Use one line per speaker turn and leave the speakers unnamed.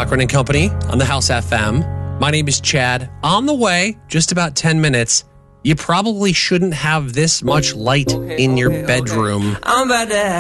Cochran and Company on the House FM. My name is Chad. On the way, just about 10 minutes. You probably shouldn't have this much light in your bedroom.
I'm about to